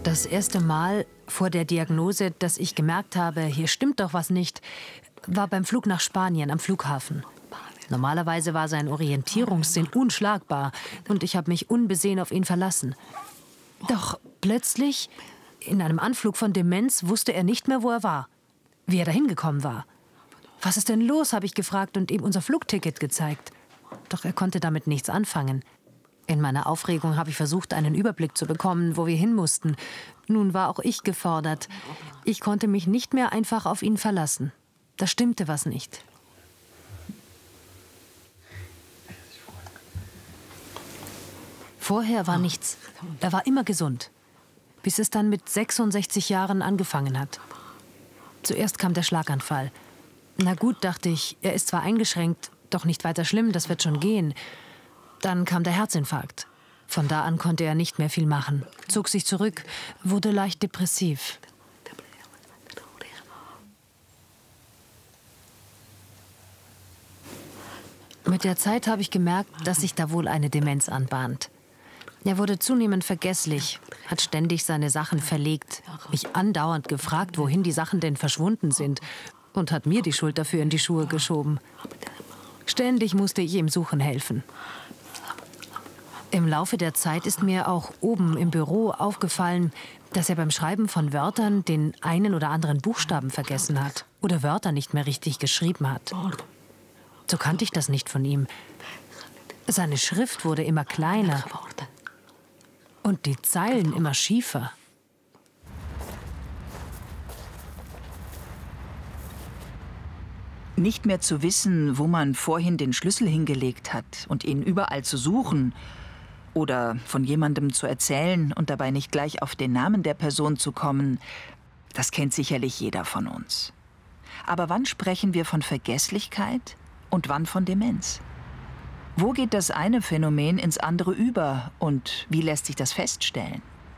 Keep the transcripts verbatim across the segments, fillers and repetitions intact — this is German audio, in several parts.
Das erste Mal vor der Diagnose, dass ich gemerkt habe, hier stimmt doch was nicht, war beim Flug nach Spanien am Flughafen. Normalerweise war sein Orientierungssinn unschlagbar und ich habe mich unbesehen auf ihn verlassen. Doch plötzlich, in einem Anflug von Demenz, wusste er nicht mehr, wo er war, wie er dahin gekommen war. Was ist denn los, habe ich gefragt und ihm unser Flugticket gezeigt. Doch er konnte damit nichts anfangen. In meiner Aufregung habe ich versucht, einen Überblick zu bekommen, wo wir hin mussten. Nun war auch ich gefordert. Ich konnte mich nicht mehr einfach auf ihn verlassen. Da stimmte was nicht. Vorher war nichts. Er war immer gesund. Bis es dann mit sechsundsechzig Jahren angefangen hat. Zuerst kam der Schlaganfall. Na gut, dachte ich, er ist zwar eingeschränkt, doch nicht weiter schlimm, das wird schon gehen. Dann kam der Herzinfarkt. Von da an konnte er nicht mehr viel machen, zog sich zurück, wurde leicht depressiv. Mit der Zeit habe ich gemerkt, dass sich da wohl eine Demenz anbahnt. Er wurde zunehmend vergesslich, hat ständig seine Sachen verlegt, mich andauernd gefragt, wohin die Sachen denn verschwunden sind, und hat mir die Schuld dafür in die Schuhe geschoben. Ständig musste ich ihm suchen helfen. Im Laufe der Zeit ist mir auch oben im Büro aufgefallen, dass er beim Schreiben von Wörtern den einen oder anderen Buchstaben vergessen hat oder Wörter nicht mehr richtig geschrieben hat. So kannte ich das nicht von ihm. Seine Schrift wurde immer kleiner und die Zeilen immer schiefer. Nicht mehr zu wissen, wo man vorhin den Schlüssel hingelegt hat und ihn überall zu suchen oder von jemandem zu erzählen und dabei nicht gleich auf den Namen der Person zu kommen, das kennt sicherlich jeder von uns. Aber wann sprechen wir von Vergesslichkeit und wann von Demenz? Wo geht das eine Phänomen ins andere über und wie lässt sich das feststellen?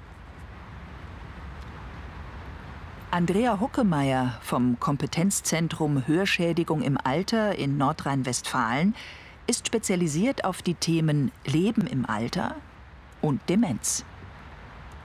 Andrea Huckemeyer vom Kompetenzzentrum Hörschädigung im Alter in Nordrhein-Westfalen ist spezialisiert auf die Themen Leben im Alter und Demenz.